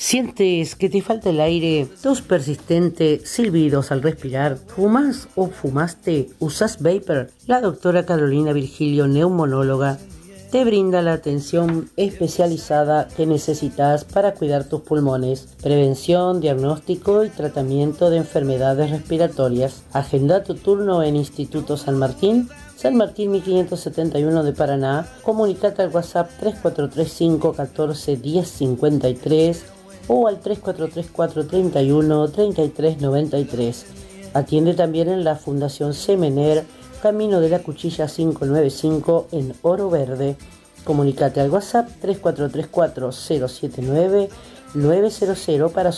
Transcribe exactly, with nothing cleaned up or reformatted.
¿Sientes que te falta el aire? ¿Tos persistente? ¿Silbidos al respirar? ¿Fumas o fumaste? ¿Usás vapor? La doctora Carolina Virgilio, neumonóloga, te brinda la atención especializada que necesitas para cuidar tus pulmones, prevención, diagnóstico y tratamiento de enfermedades respiratorias. Agenda tu turno en Instituto San Martín, San Martín mil quinientos setenta y uno de Paraná. Comunicate al WhatsApp tres cuatro tres cinco uno cuatro uno cero cinco tres o al tres cuatro tres cuatro tres uno tres tres nueve tres. Atiende también en la Fundación Semener, Camino de la Cuchilla quinientos noventa y cinco en Oro Verde. Comunicate al WhatsApp tres cuatro tres cuatro cero siete nueve nueve cero cero para